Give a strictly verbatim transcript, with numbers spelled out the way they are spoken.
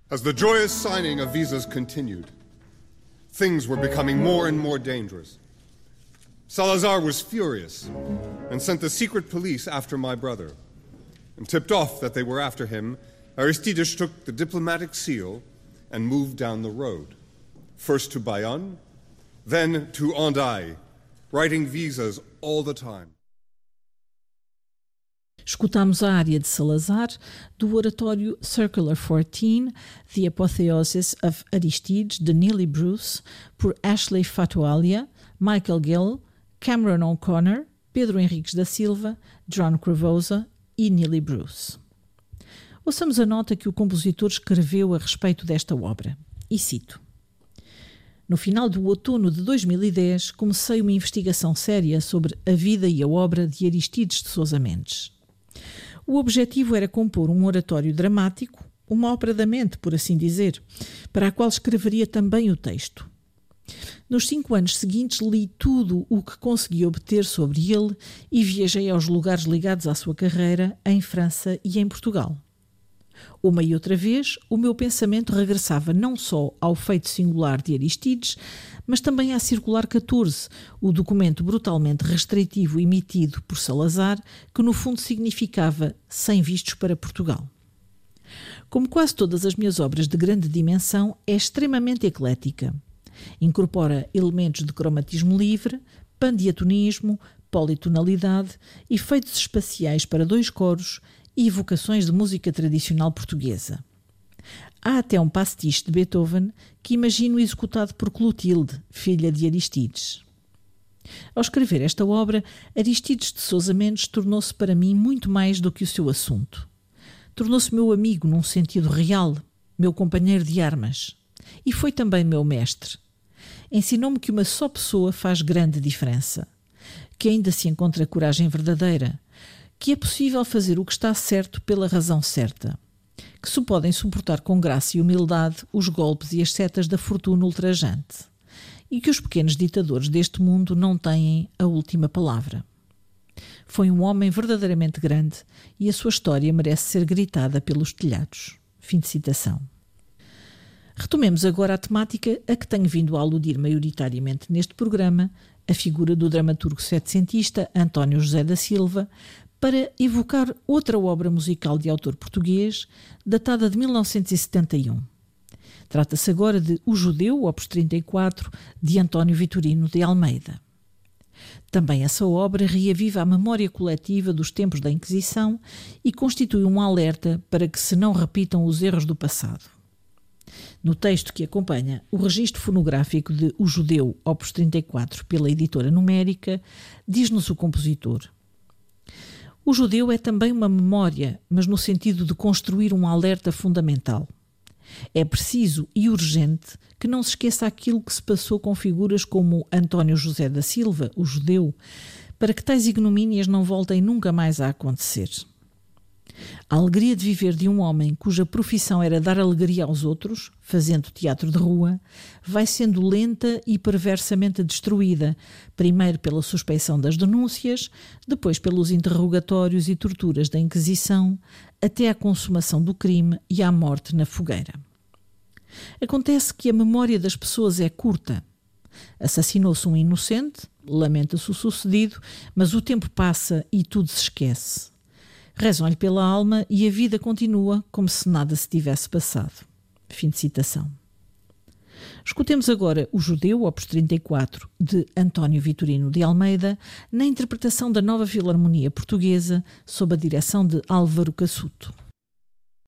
As the joyous signing of visas continued, things were becoming more and more dangerous. Salazar was furious and sent the secret police after my brother. And tipped off that they were after him, Aristides took the diplomatic seal and moved down the road. First to Bayonne, then to Hendaye, writing visas all the time. Escutamos a área de Salazar do oratório Circular fourteen, The Apotheosis of Aristides, de Neely Bruce, por Ashley Fatualia, Michael Gill, Cameron O'Connor, Pedro Henriques da Silva, John Cravosa e Neely Bruce. Ouçamos a nota que o compositor escreveu a respeito desta obra, e cito: No final do outono de dois mil e dez, comecei uma investigação séria sobre a vida e a obra de Aristides de Sousa Mendes. O objetivo era compor um oratório dramático, uma ópera da mente, por assim dizer, para a qual escreveria também o texto. Nos cinco anos seguintes li tudo o que consegui obter sobre ele e viajei aos lugares ligados à sua carreira em França e em Portugal. Uma e outra vez, o meu pensamento regressava não só ao feito singular de Aristides, mas também à Circular catorze, o documento brutalmente restritivo emitido por Salazar, que no fundo significava sem vistos para Portugal. Como quase todas as minhas obras de grande dimensão, é extremamente eclética. Incorpora elementos de cromatismo livre, pandiatonismo, politonalidade, efeitos espaciais para dois coros e evocações de música tradicional portuguesa. Há até um pastiche de Beethoven que imagino executado por Clotilde, filha de Aristides. Ao escrever esta obra, Aristides de Sousa Mendes tornou-se para mim muito mais do que o seu assunto. Tornou-se meu amigo num sentido real, meu companheiro de armas. E foi também meu mestre. Ensinou-me que uma só pessoa faz grande diferença, que ainda se encontra coragem verdadeira, que é possível fazer o que está certo pela razão certa, que se podem suportar com graça e humildade os golpes e as setas da fortuna ultrajante, e que os pequenos ditadores deste mundo não têm a última palavra. Foi um homem verdadeiramente grande e a sua história merece ser gritada pelos telhados. Fim de citação. Retomemos agora a temática a que tenho vindo a aludir maioritariamente neste programa, a figura do dramaturgo setecentista António José da Silva, para evocar outra obra musical de autor português, datada de mil novecentos e setenta e um. Trata-se agora de O Judeu, opus trinta e quatro, de António Vitorino de Almeida. Também essa obra reaviva a memória coletiva dos tempos da Inquisição e constitui um alerta para que se não repitam os erros do passado. No texto que acompanha o registro fonográfico de O Judeu, opus trinta e quatro, pela editora Numérica, diz-nos o compositor: O Judeu é também uma memória, mas no sentido de construir um alerta fundamental. É preciso e urgente que não se esqueça aquilo que se passou com figuras como António José da Silva, o Judeu, para que tais ignomínias não voltem nunca mais a acontecer. A alegria de viver de um homem cuja profissão era dar alegria aos outros, fazendo teatro de rua, vai sendo lenta e perversamente destruída, primeiro pela suspeição das denúncias, depois pelos interrogatórios e torturas da Inquisição, até à consumação do crime e à morte na fogueira. Acontece que a memória das pessoas é curta. Assassinou-se um inocente, lamenta-se o sucedido, mas o tempo passa e tudo se esquece. Rezam-lhe pela alma e a vida continua como se nada se tivesse passado. Fim de citação. Escutemos agora O Judeu, opus trinta e quatro, de António Vitorino de Almeida, na interpretação da Nova Filarmonia Portuguesa, sob a direção de Álvaro Cassuto.